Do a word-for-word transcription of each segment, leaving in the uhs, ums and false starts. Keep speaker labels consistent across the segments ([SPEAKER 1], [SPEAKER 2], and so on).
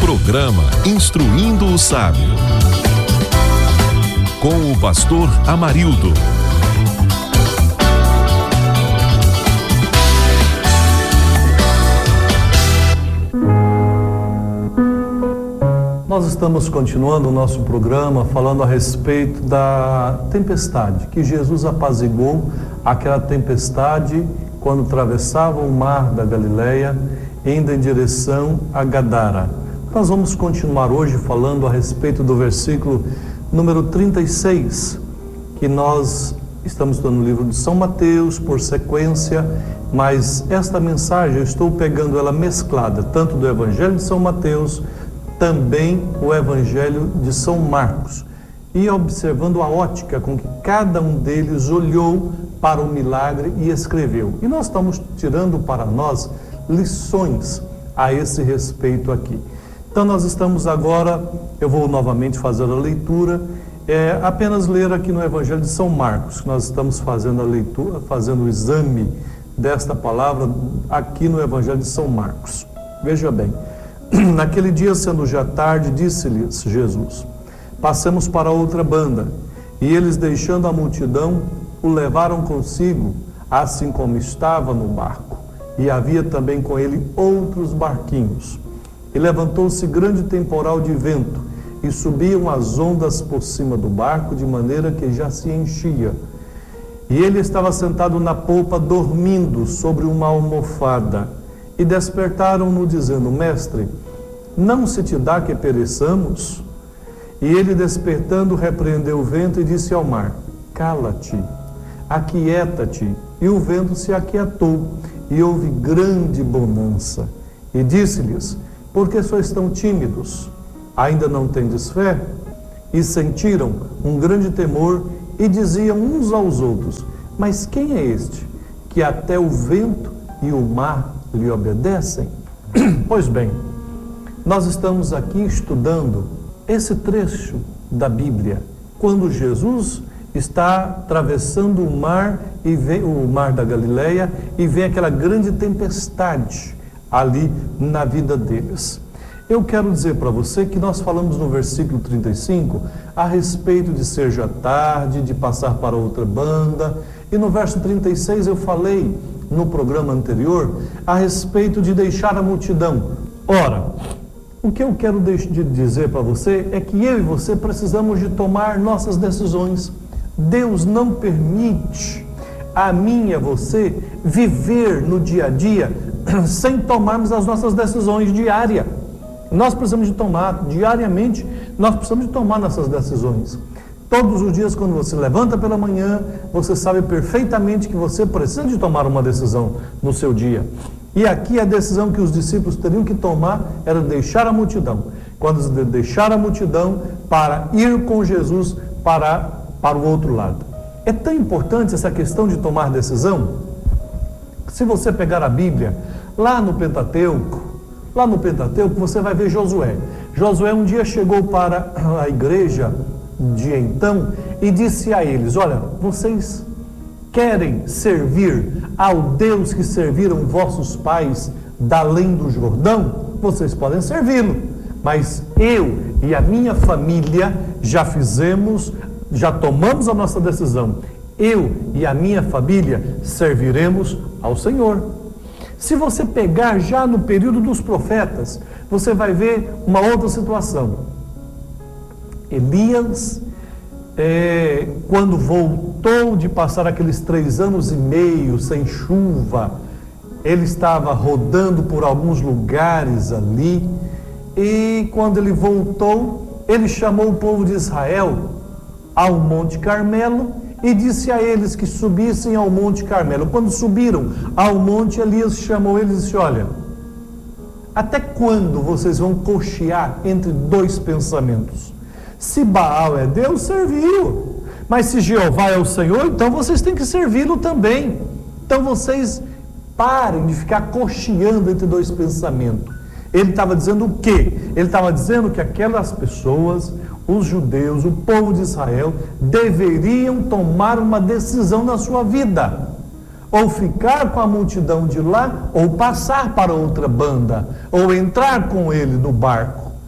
[SPEAKER 1] Programa Instruindo o Sábio, com o pastor Amarildo.
[SPEAKER 2] Nós estamos continuando o nosso programa falando a respeito da tempestade, que Jesus apaziguou aquela tempestade quando atravessava o mar da Galileia, indo em direção a Gadara. Nós vamos continuar hoje falando a respeito do versículo número trinta e seis, que nós estamos estudando no livro de São Mateus por sequência, mas esta mensagem eu estou pegando ela mesclada, tanto do Evangelho de São Mateus, também o Evangelho de São Marcos, e observando a ótica com que cada um deles olhou para o milagre e escreveu. E nós estamos tirando para nós lições a esse respeito aqui. Então nós estamos agora, eu vou novamente fazer a leitura, é, apenas ler aqui no Evangelho de São Marcos, que nós estamos fazendo a leitura, fazendo o exame desta palavra aqui no Evangelho de São Marcos. Veja bem. Naquele dia, sendo já tarde, disse-lhes Jesus: passemos para outra banda. E eles, deixando a multidão, o levaram consigo, assim como estava no barco. E havia também com ele outros barquinhos. E levantou-se grande temporal de vento, e subiam as ondas por cima do barco, de maneira que já se enchia. E ele estava sentado na polpa, dormindo sobre uma almofada. E despertaram-no, dizendo: Mestre, não se te dá que pereçamos? E ele, despertando, repreendeu o vento e disse ao mar: Cala-te, aquieta-te. E o vento se aquietou, e houve grande bonança. E disse-lhes: Por que sois tão tímidos? Ainda não tendes fé? E sentiram um grande temor, e diziam uns aos outros: Mas quem é este, que até o vento e o mar lhe obedecem? Pois bem, nós estamos aqui estudando esse trecho da Bíblia, quando Jesus está atravessando o mar, e vê, o mar da Galileia, e vem aquela grande tempestade ali na vida deles. Eu quero dizer para você que nós falamos no versículo trinta e cinco a respeito de ser já tarde, de passar para outra banda, e no verso trinta e seis eu falei no programa anterior a respeito de deixar a multidão. Ora, o que eu quero dizer para você é que eu e você precisamos de tomar nossas decisões. Deus não permite a mim e a você viver no dia a dia sem tomarmos as nossas decisões diárias. Nós precisamos de tomar, diariamente, nós precisamos de tomar nossas decisões. Todos os dias, quando você levanta pela manhã, você sabe perfeitamente que você precisa de tomar uma decisão no seu dia. E aqui a decisão que os discípulos teriam que tomar era deixar a multidão. Quando deixar a multidão para ir com Jesus para, para o outro lado. É tão importante essa questão de tomar decisão. Se você pegar a Bíblia, lá no Pentateuco, lá no Pentateuco você vai ver Josué. Josué um dia chegou para a igreja de então e disse a eles: olha, vocês querem servir ao Deus que serviram vossos pais da além do Jordão? Vocês podem servi-lo, mas eu e a minha família já fizemos, já tomamos a nossa decisão. Eu e a minha família serviremos ao Senhor. Se você pegar já no período dos profetas, você vai ver uma outra situação. Elias, é, quando voltou de passar aqueles três anos e meio sem chuva, ele estava rodando por alguns lugares ali, e quando ele voltou, ele chamou o povo de Israel ao Monte Carmelo e disse a eles que subissem ao Monte Carmelo. Quando subiram ao monte, Elias chamou eles e disse: olha, até quando vocês vão cochear entre dois pensamentos? Se Baal é Deus, serviu. Mas se Jeová é o Senhor, então vocês têm que servi-lo também. Então vocês parem de ficar cocheando entre dois pensamentos. Ele estava dizendo o quê? Ele estava dizendo que aquelas pessoas, os judeus, o povo de Israel, deveriam tomar uma decisão na sua vida. Ou ficar com a multidão de lá, ou passar para outra banda, ou entrar com ele no barco.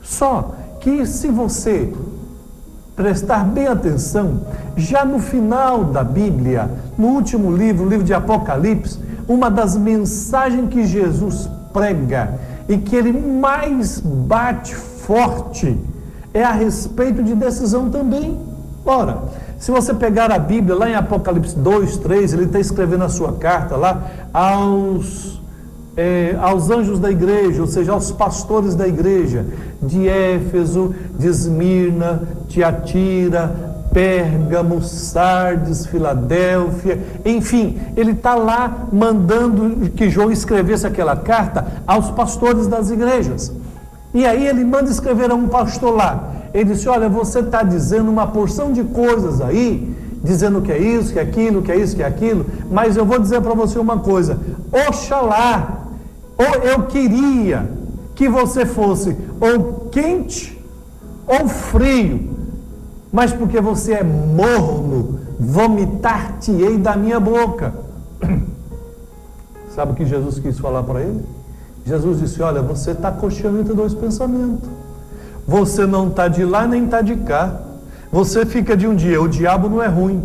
[SPEAKER 2] Só que se você prestar bem atenção, já no final da Bíblia, no último livro, o livro de Apocalipse, uma das mensagens que Jesus prega e que ele mais bate forte é a respeito de decisão também. Ora, se você pegar a Bíblia lá em Apocalipse dois, três, ele está escrevendo a sua carta lá aos, é, aos anjos da igreja, ou seja, aos pastores da igreja, de Éfeso, de Esmirna, Tiatira, Pérgamo, Sardes, Filadélfia, enfim, ele está lá mandando que João escrevesse aquela carta aos pastores das igrejas. E aí ele manda escrever a um pastor lá. Ele disse: olha, você está dizendo uma porção de coisas aí, dizendo que é isso, que é aquilo, que é isso, que é aquilo, mas eu vou dizer para você uma coisa: oxalá, ou eu queria que você fosse ou quente ou frio, mas porque você é morno, vomitar-te-ei da minha boca. Sabe o que Jesus quis falar para ele? Jesus disse: olha, você está cocheando entre dois pensamentos. Você não está de lá nem está de cá. Você fica de um dia, o diabo não é ruim,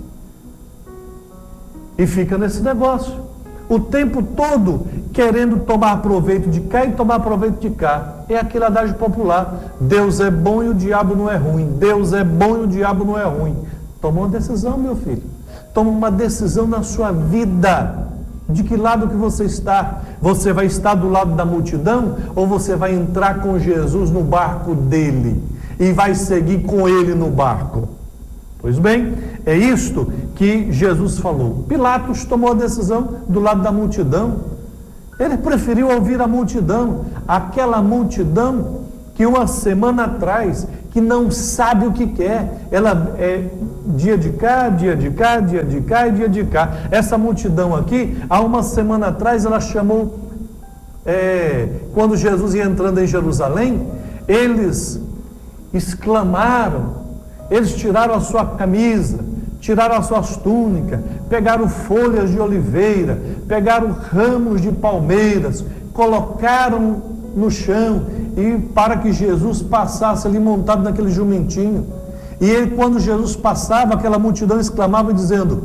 [SPEAKER 2] e fica nesse negócio, o tempo todo querendo tomar proveito de cá e tomar proveito de cá. É aquele adágio popular: Deus é bom e o diabo não é ruim. Deus é bom e o diabo não é ruim. Toma uma decisão, meu filho. Toma uma decisão na sua vida. De que lado que você está? Você vai estar do lado da multidão ou você vai entrar com Jesus no barco dele e vai seguir com ele no barco? Pois bem, é isto que Jesus falou. Pilatos tomou a decisão do lado da multidão. Ele preferiu ouvir a multidão, aquela multidão que uma semana atrás, que não sabe o que quer, ela é dia de cá, dia de cá, dia de cá e dia de cá. Essa multidão aqui, há uma semana atrás, ela chamou, é, quando Jesus ia entrando em Jerusalém, eles exclamaram, eles tiraram a sua camisa, tiraram as suas túnicas, pegaram folhas de oliveira, pegaram ramos de palmeiras, colocaram no chão, e para que Jesus passasse ali montado naquele jumentinho. E ele, quando Jesus passava, aquela multidão exclamava dizendo: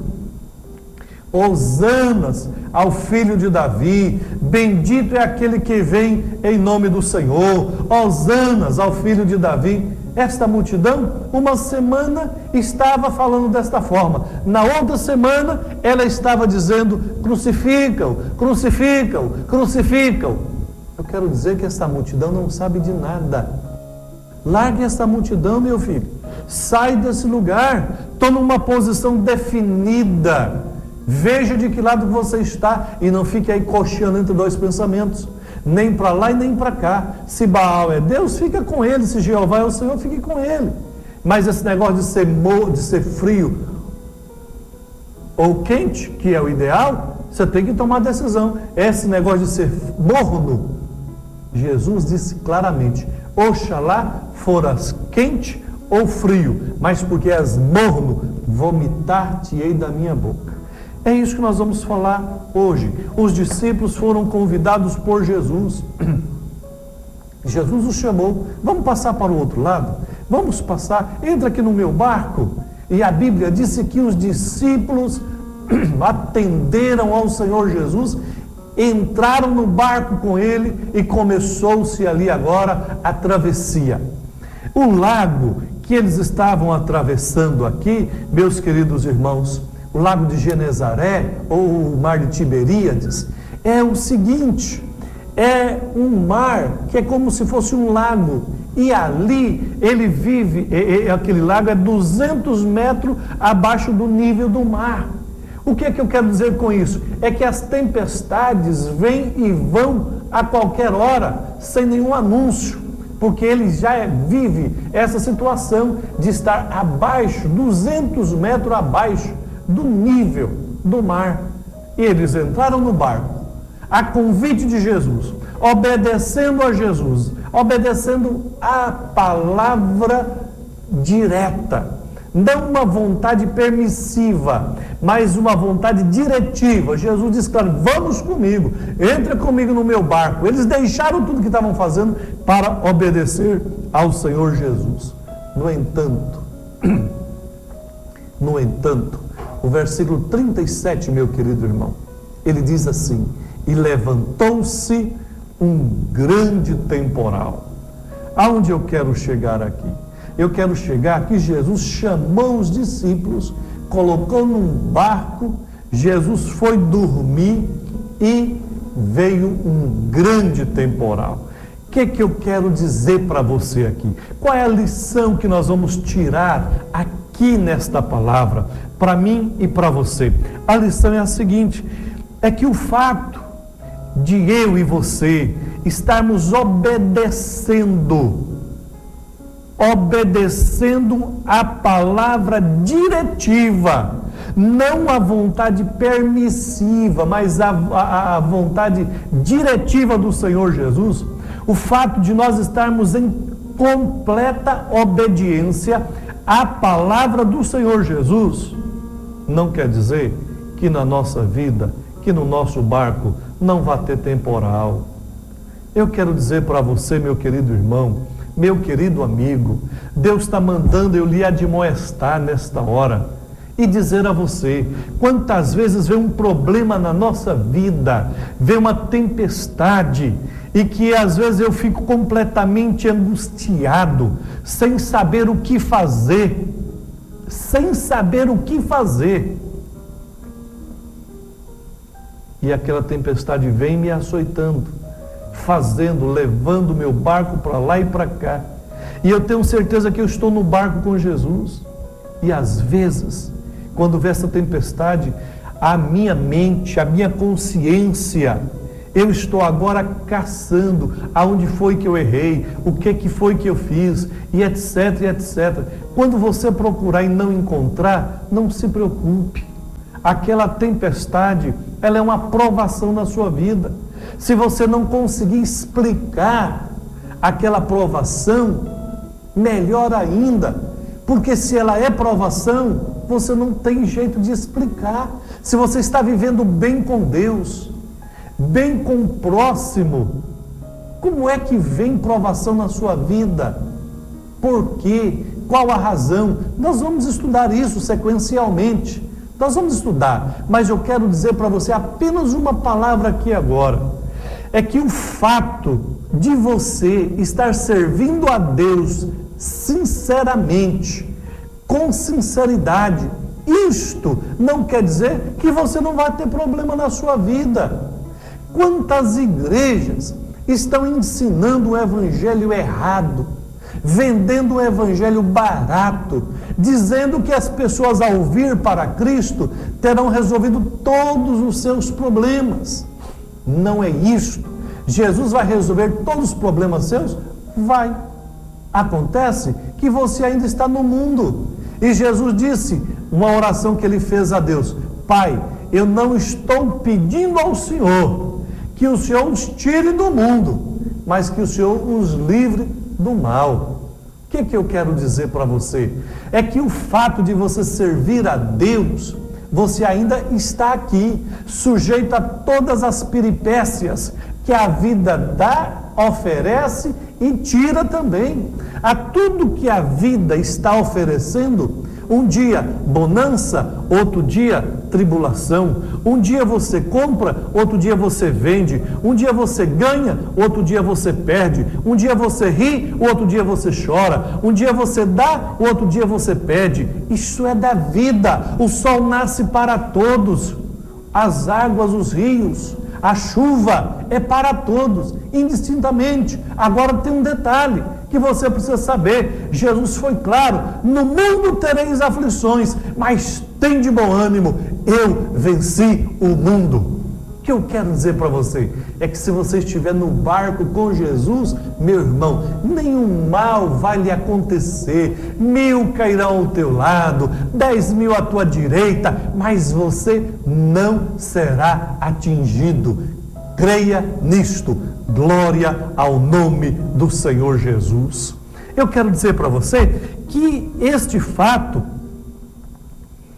[SPEAKER 2] Hosanas ao filho de Davi, bendito é aquele que vem em nome do Senhor, Hosanas ao filho de Davi. Esta multidão, uma semana estava falando desta forma, na outra semana ela estava dizendo: crucificam, crucificam, crucificam. Eu quero dizer que essa multidão não sabe de nada. Largue essa multidão, meu filho. Sai desse lugar. Toma uma posição definida. Veja de que lado você está e não fique aí cocheando entre dois pensamentos. Nem para lá e nem para cá. Se Baal é Deus, fica com ele. Se Jeová é o Senhor, fique com ele. Mas esse negócio de ser, mo- de ser frio ou quente, que é o ideal, você tem que tomar decisão. Esse negócio de ser morno, Jesus disse claramente: oxalá foras quente ou frio, mas porque és morno, vomitar-te-ei da minha boca. É isso que nós vamos falar hoje. Os discípulos foram convidados por Jesus. Jesus os chamou: vamos passar para o outro lado? Vamos passar, entra aqui no meu barco. E a Bíblia disse que os discípulos atenderam ao Senhor Jesus, entraram no barco com ele e começou-se ali agora a travessia. O lago que eles estavam atravessando aqui, meus queridos irmãos, o lago de Genezaré ou o mar de Tiberíades, é o seguinte: é um mar que é como se fosse um lago, e ali ele vive, é, é, aquele lago é duzentos metros abaixo do nível do mar. O que é que eu quero dizer com isso? É que as tempestades vêm e vão a qualquer hora, sem nenhum anúncio, porque ele já vive essa situação de estar abaixo, duzentos metros abaixo do nível do mar. E eles entraram no barco, a convite de Jesus, obedecendo a Jesus, obedecendo a palavra direta, não uma vontade permissiva, mas uma vontade diretiva. Jesus disse, claro, vamos comigo, entre comigo no meu barco. Eles deixaram tudo que estavam fazendo para obedecer ao Senhor Jesus. No entanto, no entanto, o versículo trinta e sete, meu querido irmão, ele diz assim: e levantou-se um grande temporal. Aonde eu quero chegar aqui? Eu quero chegar que Jesus chamou os discípulos, colocou num barco, Jesus foi dormir e veio um grande temporal. O que, que eu quero dizer para você aqui? Qual é a lição que nós vamos tirar aqui nesta palavra, para mim e para você? A lição é a seguinte, é que o fato de eu e você estarmos obedecendo, obedecendo a palavra diretiva, não a vontade permissiva, mas a, a, a vontade diretiva do Senhor Jesus, o fato de nós estarmos em completa obediência à palavra do Senhor Jesus, não quer dizer que na nossa vida, que no nosso barco não vai ter temporal. Eu quero dizer para você, meu querido irmão, meu querido amigo, Deus está mandando eu lhe admoestar nesta hora e dizer a você, quantas vezes vem um problema na nossa vida, vem uma tempestade, e que às vezes eu fico completamente angustiado, sem saber o que fazer, sem saber o que fazer. E aquela tempestade vem me açoitando, fazendo, levando meu barco para lá e para cá. E eu tenho certeza que eu estou no barco com Jesus. E às vezes, quando vê essa tempestade, a minha mente, a minha consciência, eu estou agora caçando aonde foi que eu errei, o que, que foi que eu fiz, e etc, e etcétera. Quando você procurar e não encontrar, não se preocupe. Aquela tempestade, ela é uma provação na sua vida. Se você não conseguir explicar aquela provação, melhor ainda, porque se ela é provação, você não tem jeito de explicar. Se você está vivendo bem com Deus, bem com o próximo, como é que vem provação na sua vida? Por quê? Qual a razão? Nós vamos estudar isso sequencialmente. Nós vamos estudar, mas eu quero dizer para você apenas uma palavra aqui agora. É que o fato de você estar servindo a Deus sinceramente, com sinceridade, isto não quer dizer que você não vai ter problema na sua vida. Quantas igrejas estão ensinando o evangelho errado, vendendo o evangelho barato, dizendo que as pessoas ao vir para Cristo terão resolvido todos os seus problemas. Não é isso. Jesus vai resolver todos os problemas seus? Vai. Acontece que você ainda está no mundo. E Jesus disse, uma oração que ele fez a Deus: Pai, eu não estou pedindo ao Senhor que o Senhor os tire do mundo, mas que o Senhor os livre do mal. O que, que eu quero dizer para você? É que o fato de você servir a Deus, você ainda está aqui, sujeito a todas as peripécias que a vida dá, oferece e tira também. A tudo que a vida está oferecendo, um dia bonança, outro dia tribulação. Um dia você compra, outro dia você vende. Um dia você ganha, outro dia você perde. Um dia você ri, outro dia você chora. Um dia você dá, outro dia você pede. Isso é da vida. O sol nasce para todos. As águas, os rios, a chuva é para todos, indistintamente. Agora tem um detalhe que você precisa saber. Jesus foi claro: no mundo tereis aflições, mas tem de bom ânimo, eu venci o mundo. O que eu quero dizer para você é que se você estiver no barco com Jesus, meu irmão, nenhum mal vai lhe acontecer. Mil cairão ao teu lado, dez mil à tua direita, mas você não será atingido. Creia nisto. Glória ao nome do Senhor Jesus. Eu quero dizer para você que este fato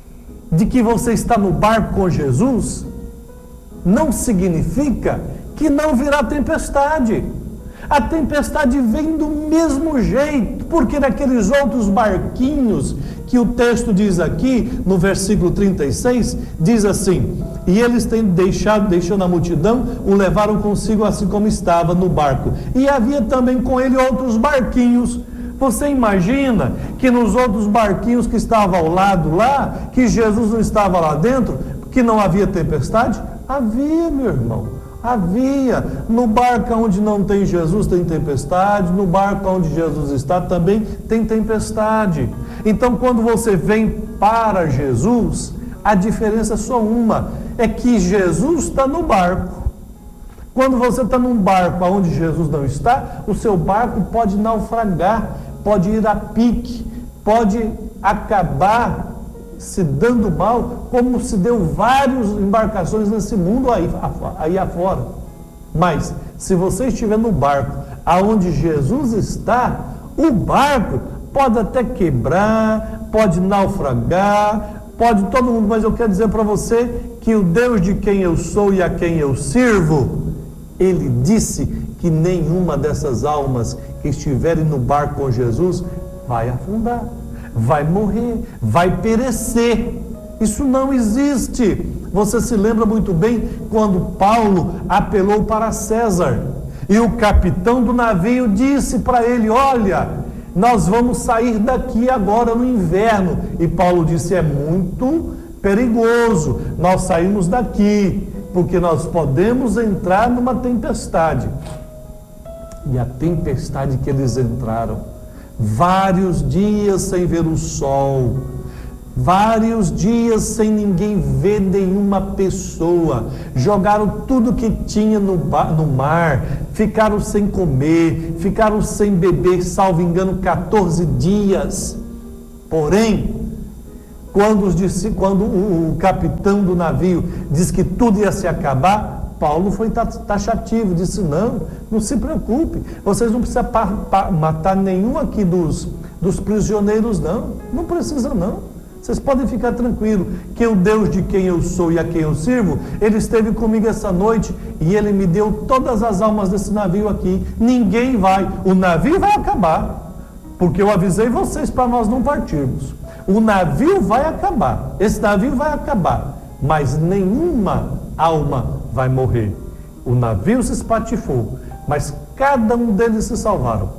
[SPEAKER 2] de que você está no barco com Jesus, não significa que não virá tempestade. A tempestade vem do mesmo jeito, porque naqueles outros barquinhos que o texto diz aqui, no versículo trinta e seis, diz assim: e eles têm deixado, deixando a multidão, o levaram consigo assim como estava no barco. E havia também com ele outros barquinhos. Você imagina que nos outros barquinhos que estavam ao lado lá, que Jesus não estava lá dentro, que não havia tempestade? Havia, meu irmão. Havia. No barco onde não tem Jesus tem tempestade, no barco onde Jesus está também tem tempestade. Então, quando você vem para Jesus, a diferença é só uma, é que Jesus está no barco. Quando você está num barco onde Jesus não está, o seu barco pode naufragar, pode ir a pique, pode acabar se dando mal, como se deu várias embarcações nesse mundo aí, aí afora. Mas, se você estiver no barco aonde Jesus está, o barco pode até quebrar, pode naufragar, pode todo mundo, mas eu quero dizer para você que o Deus de quem eu sou e a quem eu sirvo, Ele disse que nenhuma dessas almas que estiverem no barco com Jesus vai afundar, vai morrer, vai perecer. Isso não existe. Você se lembra muito bem quando Paulo apelou para César e o capitão do navio disse para ele: olha, nós vamos sair daqui agora no inverno. E Paulo disse: é muito perigoso nós sairmos daqui, porque nós podemos entrar numa tempestade. E a tempestade que eles entraram, vários dias sem ver o sol, vários dias sem ninguém ver nenhuma pessoa, jogaram tudo que tinha no, no mar, ficaram sem comer, ficaram sem beber, salvo engano, quatorze dias. Porém, quando, os, quando o, o capitão do navio disse que tudo ia se acabar, Paulo foi taxativo, disse: não, não se preocupe, vocês não precisam pa, pa, matar nenhum aqui dos, dos prisioneiros, não, não precisa não, vocês podem ficar tranquilos, que o Deus de quem eu sou e a quem eu sirvo, Ele esteve comigo essa noite e Ele me deu todas as almas desse navio aqui, ninguém vai, o navio vai acabar, porque eu avisei vocês para nós não partirmos, o navio vai acabar, esse navio vai acabar, mas nenhuma alma vai morrer. O navio se espatifou, mas cada um deles se salvaram.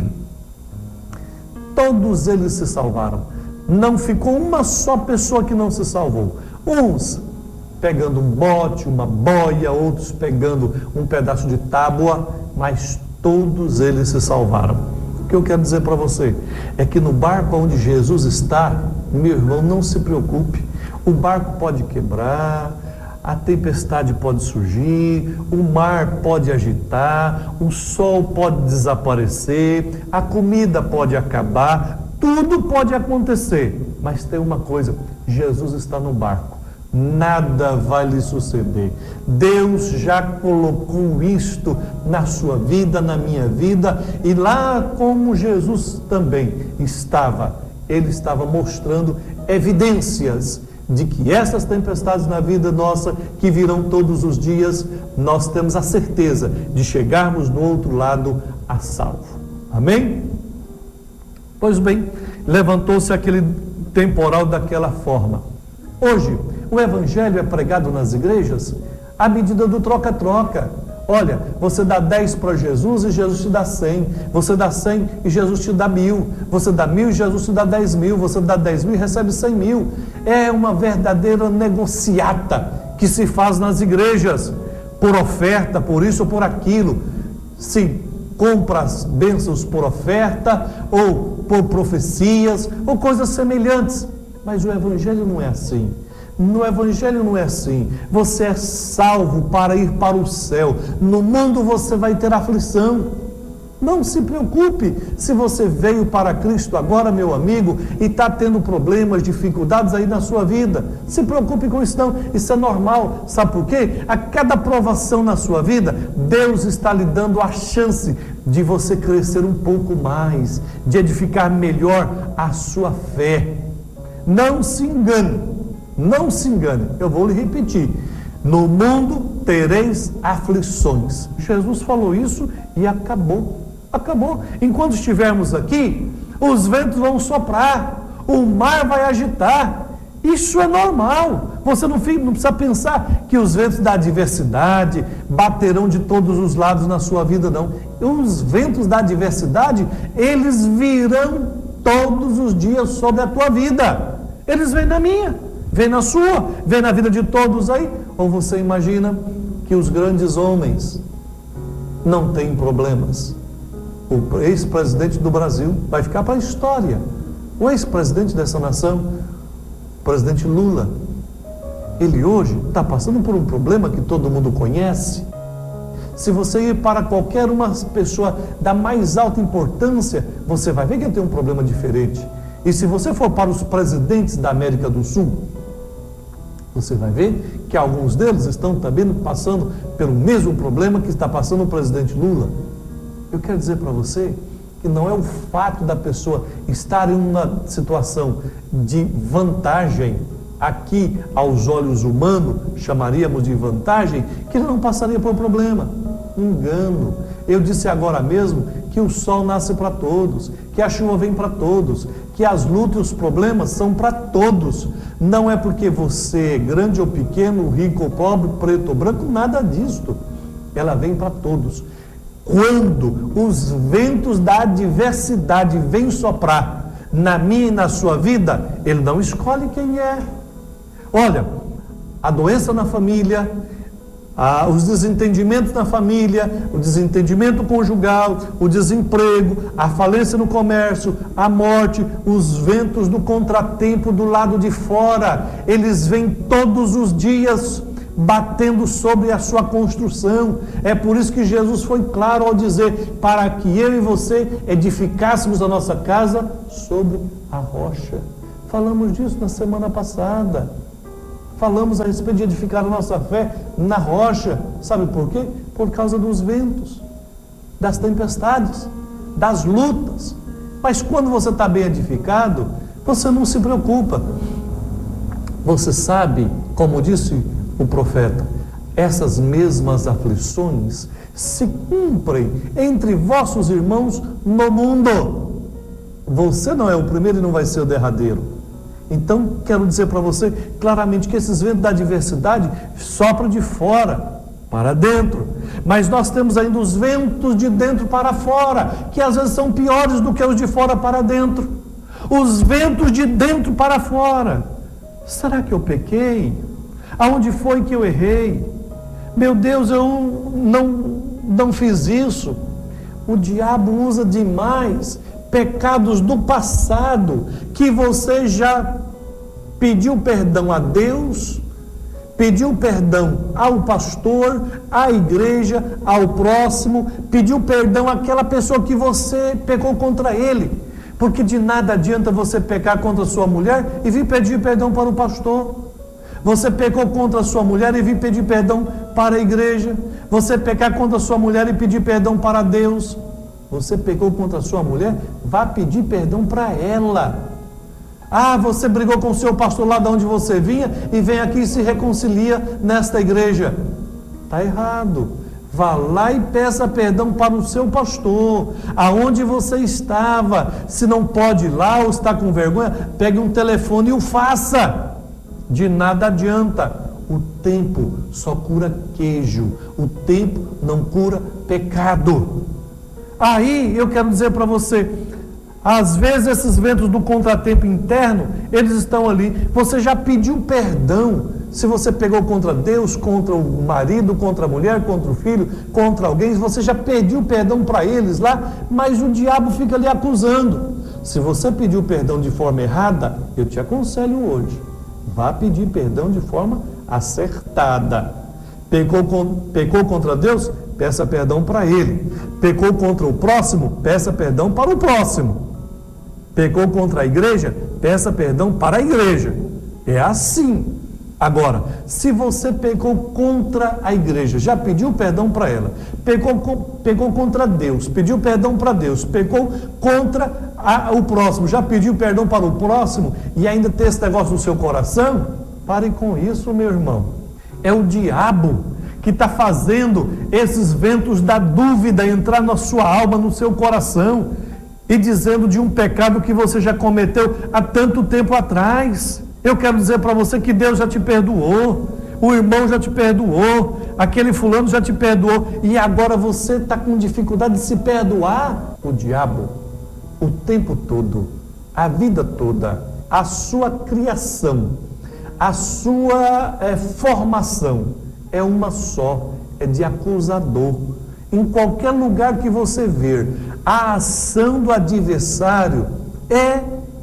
[SPEAKER 2] Todos eles se salvaram. Não ficou uma só pessoa que não se salvou. Uns pegando um bote, uma boia, outros pegando um pedaço de tábua, mas todos eles se salvaram. O que eu quero dizer para você é que no barco onde Jesus está, meu irmão, não se preocupe. O barco pode quebrar, a tempestade pode surgir, o mar pode agitar, o sol pode desaparecer, a comida pode acabar, tudo pode acontecer. Mas tem uma coisa: Jesus está no barco, nada vai lhe suceder. Deus já colocou isto na sua vida, na minha vida, e lá como Jesus também estava, Ele estava mostrando evidências de que essas tempestades na vida nossa, que virão todos os dias, nós temos a certeza de chegarmos no outro lado a salvo. Amém? Pois bem, levantou-se aquele temporal daquela forma. Hoje, o Evangelho é pregado nas igrejas à medida do troca-troca. Olha, você dá dez para Jesus e Jesus te dá cem. Você dá cem e Jesus te dá mil. Você dá mil e Jesus te dá dez mil. Você dá dez mil e recebe cem mil. É uma verdadeira negociata que se faz nas igrejas, por oferta, por isso ou por aquilo. Se compra as bênçãos por oferta, ou por profecias, ou coisas semelhantes. Mas o Evangelho não é assim. No Evangelho não é assim. Você é salvo para ir para o céu. No mundo você vai ter aflição. Não se preocupe se você veio para Cristo agora, meu amigo, e está tendo problemas, dificuldades aí na sua vida. Se preocupe com isso não, isso é normal. Sabe por quê? A cada provação na sua vida, Deus está lhe dando a chance de você crescer um pouco mais, de edificar melhor a sua fé. Não se engane. Não se engane, eu vou lhe repetir. No mundo tereis aflições. Jesus falou isso e acabou. Acabou. Enquanto estivermos aqui, os ventos vão soprar, o mar vai agitar. Isso é normal. Você não, fica, não precisa pensar que os ventos da adversidade baterão de todos os lados na sua vida, não. Os ventos da adversidade, eles virão todos os dias sobre a tua vida. Eles vêm na minha, vêm na sua, vêm na vida de todos aí. Ou você imagina que os grandes homens não têm problemas? O ex-presidente do Brasil vai ficar para a história. O ex-presidente dessa nação, o presidente Lula, ele hoje está passando por um problema que todo mundo conhece. Se você ir para qualquer uma pessoa da mais alta importância, você vai ver que ele tem um problema diferente. E se você for para os presidentes da América do Sul, você vai ver que alguns deles estão também passando pelo mesmo problema que está passando o presidente Lula. Eu quero dizer para você que não é o fato da pessoa estar em uma situação de vantagem, aqui aos olhos humanos chamaríamos de vantagem, que ele não passaria por problema. Engano. Eu disse agora mesmo que o sol nasce para todos, que a chuva vem para todos, que as lutas e os problemas são para todos. Não é porque você é grande ou pequeno, rico ou pobre, preto ou branco, nada disto. Ela vem para todos. Quando os ventos da adversidade vêm soprar na minha e na sua vida, ele não escolhe quem é. Olha, a doença na família, a, os desentendimentos na família, o desentendimento conjugal, o desemprego, a falência no comércio, a morte, os ventos do contratempo do lado de fora, eles vêm todos os dias batendo sobre a sua construção. É por isso que Jesus foi claro ao dizer, para que eu e você edificássemos a nossa casa sobre a rocha. Falamos disso na semana passada. Falamos a respeito de edificar a nossa fé na rocha. Sabe por quê? Por causa dos ventos, das tempestades, das lutas. Mas quando você está bem edificado, você não se preocupa. Você sabe, como disse o profeta, essas mesmas aflições se cumprem entre vossos irmãos no mundo. Você não é o primeiro e não vai ser o derradeiro. Então, quero dizer para você claramente que esses ventos da adversidade sopram de fora para dentro. Mas nós temos ainda os ventos de dentro para fora, que às vezes são piores do que os de fora para dentro. Os ventos de dentro para fora. Será que eu pequei? Aonde foi que eu errei? Meu Deus, eu não, não fiz isso. O diabo usa demais pecados do passado, que você já pediu perdão a Deus, pediu perdão ao pastor, à igreja, ao próximo, pediu perdão àquela pessoa que você pecou contra ele, porque de nada adianta você pecar contra sua mulher e vir pedir perdão para o pastor. Você pecou contra a sua mulher e vir pedir perdão para a igreja. Você pecar contra a sua mulher e pedir perdão para Deus. Você pecou contra a sua mulher, vá pedir perdão para ela. Ah, você brigou com o seu pastor lá de onde você vinha e vem aqui e se reconcilia nesta igreja. Está errado. Vá lá e peça perdão para o seu pastor, aonde você estava. Se não pode ir lá ou está com vergonha, pegue um telefone e o faça. De nada adianta. O tempo só cura queijo. O tempo não cura pecado. Aí eu quero dizer para você, às vezes esses ventos do contratempo interno, eles estão ali. Você já pediu perdão? Se você pegou contra Deus, contra o marido, contra a mulher, contra o filho, contra alguém, você já pediu perdão para eles lá, mas o diabo fica ali acusando. Se você pediu perdão de forma errada, eu te aconselho hoje, vá pedir perdão de forma acertada. Pecou, pecou contra Deus? Peça perdão para ele. Pecou contra o próximo? Peça perdão para o próximo. Pecou contra a igreja? Peça perdão para a igreja. É assim. Agora, se você pecou contra a igreja, já pediu perdão para ela, pecou, pecou contra Deus, pediu perdão para Deus, pecou contra a, o próximo, já pediu perdão para o próximo e ainda tem esse negócio no seu coração, Pare com isso, meu irmão. É o diabo que está fazendo esses ventos da dúvida entrar na sua alma, no seu coração, e dizendo de um pecado que você já cometeu há tanto tempo atrás. Eu quero dizer para você que Deus já te perdoou, o irmão já te perdoou, aquele fulano já te perdoou, e agora você está com dificuldade de se perdoar. O diabo, o tempo todo, a vida toda, a sua criação, a sua é, formação é uma só, é de acusador. Em qualquer lugar que você ver a ação do adversário, é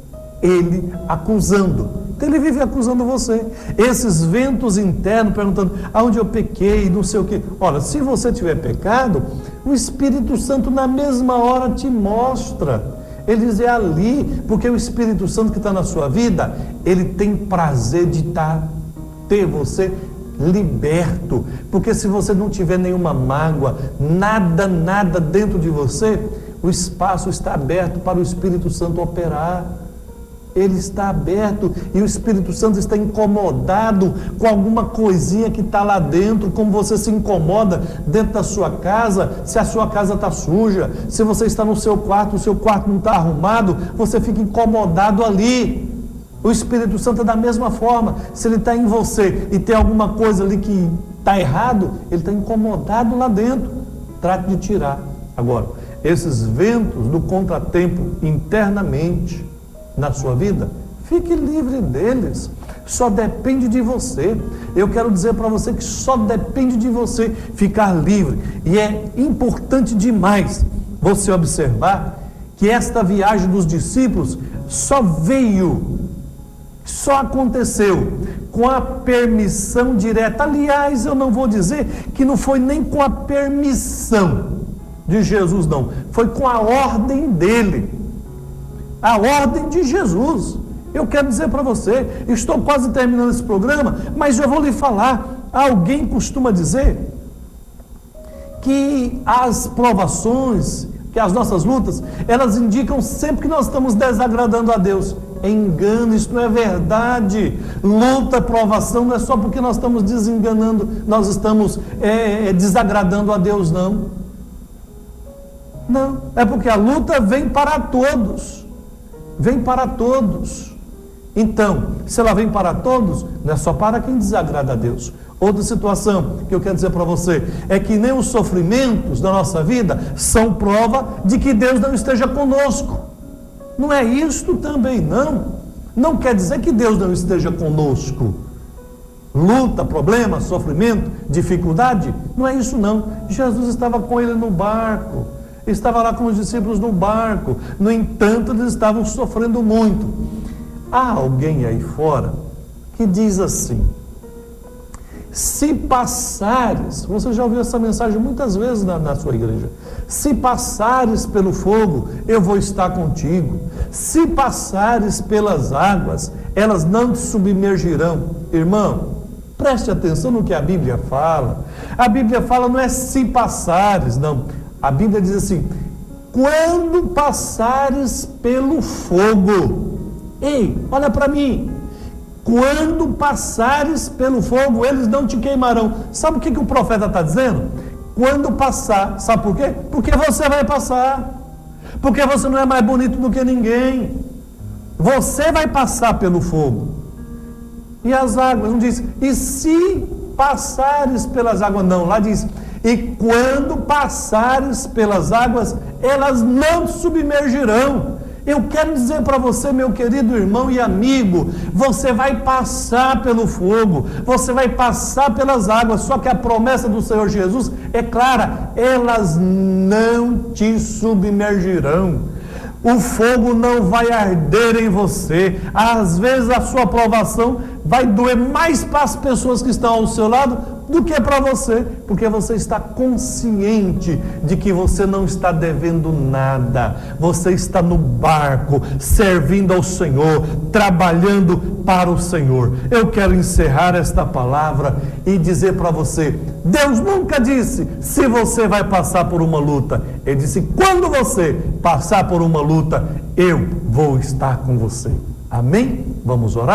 [SPEAKER 2] ele acusando. Então ele vive acusando você. Esses ventos internos perguntando aonde eu pequei, não sei o quê. Ora, se você tiver pecado, o Espírito Santo na mesma hora te mostra. Ele diz, é ali, porque o Espírito Santo que está na sua vida, ele tem prazer de tá, ter você liberto, porque se você não tiver nenhuma mágoa, nada, nada dentro de você, o espaço está aberto para o Espírito Santo operar. Ele está aberto e o Espírito Santo está incomodado com alguma coisinha que está lá dentro, como você se incomoda dentro da sua casa, se a sua casa está suja, se você está no seu quarto, o seu quarto não está arrumado, você fica incomodado ali. O Espírito Santo é da mesma forma. Se ele está em você e tem alguma coisa ali que está errado, ele está incomodado lá dentro. Trate de tirar. Agora, esses ventos do contratempo internamente na sua vida, fique livre deles. Só depende de você. Eu quero dizer para você que só depende de você ficar livre. E é importante demais você observar que esta viagem dos discípulos só veio, só aconteceu com a permissão direta. Aliás, eu não vou dizer que não foi nem com a permissão de Jesus, não. Foi com a ordem dele. A ordem de Jesus. Eu quero dizer para você, estou quase terminando esse programa, mas eu vou lhe falar. Alguém costuma dizer que as provações, que as nossas lutas, elas indicam sempre que nós estamos desagradando a Deus. É engano, isso não é verdade. Luta, provação não é só porque nós estamos desenganando, nós estamos é, desagradando a Deus, não. Não, é porque a luta vem para todos. Vem para todos. Então, se ela vem para todos, não é só para quem desagrada a Deus. Outra situação que eu quero dizer para você é que nem os sofrimentos da nossa vida são prova de que Deus não esteja conosco. Não é isto também, não. Não quer dizer que Deus não esteja conosco. Luta, problema, sofrimento, dificuldade, não é isso não. Jesus estava com ele no barco, estava lá com os discípulos no barco. No entanto, eles estavam sofrendo muito. Há alguém aí fora que diz assim: se passares, você já ouviu essa mensagem muitas vezes na, na sua igreja, se passares pelo fogo, eu vou estar contigo. Se passares pelas águas, elas não te submergirão. Irmão, preste atenção no que a Bíblia fala. A Bíblia fala não é se passares, não. A Bíblia diz assim: quando passares pelo fogo. Ei, olha para mim. Quando passares pelo fogo, eles não te queimarão. Sabe o que, que o profeta está dizendo? Quando passar, sabe por quê? Porque você vai passar. Porque você não é mais bonito do que ninguém. Você vai passar pelo fogo. E as águas, não diz, e se passares pelas águas, não, lá diz, e quando passares pelas águas, elas não te submergirão. Eu quero dizer para você, meu querido irmão e amigo, você vai passar pelo fogo, você vai passar pelas águas, só que a promessa do Senhor Jesus é clara: elas não te submergirão. O fogo não vai arder em você. Às vezes a sua provação vai doer mais para as pessoas que estão ao seu lado do que para você, porque você está consciente de que você não está devendo nada. Você está no barco, servindo ao Senhor, trabalhando para o Senhor. Eu quero encerrar esta palavra e dizer para você: Deus nunca disse se você vai passar por uma luta. Ele disse: quando você passar por uma luta, eu vou estar com você. Amém? Vamos orar?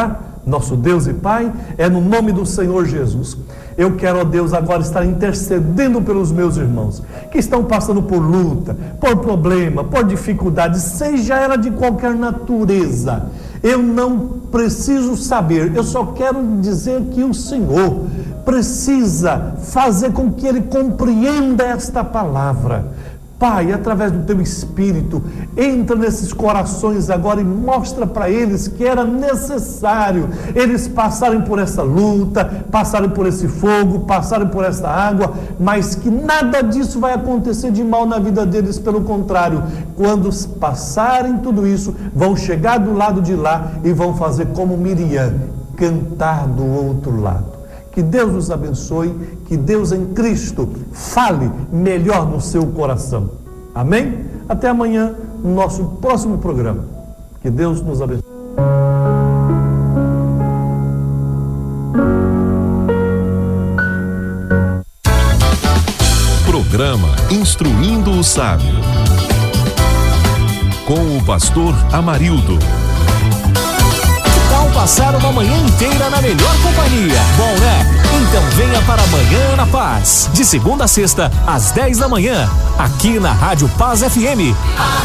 [SPEAKER 2] nosso Deus e Pai, é no nome do Senhor Jesus. Eu quero, ó Deus, agora estar intercedendo pelos meus irmãos que estão passando por luta, por problema, por dificuldade, seja ela de qualquer natureza. Eu não preciso saber, eu só quero dizer que o Senhor precisa fazer com que ele compreenda esta palavra. Pai, através do teu Espírito, entra nesses corações agora e mostra para eles que era necessário eles passarem por essa luta, passarem por esse fogo, passarem por essa água, mas que nada disso vai acontecer de mal na vida deles, pelo contrário, quando passarem tudo isso, vão chegar do lado de lá e vão fazer como Miriam, cantar do outro lado. Que Deus nos abençoe, que Deus em Cristo fale melhor no seu coração. Amém? Até amanhã, no nosso próximo programa. Que Deus nos abençoe.
[SPEAKER 1] Programa Instruindo o Sábio, com o pastor Amarildo.
[SPEAKER 3] Passar uma manhã inteira na melhor companhia. Bom, né? Então venha para Amanhã na Paz, de segunda a sexta, às dez da manhã, aqui na Rádio Paz F M.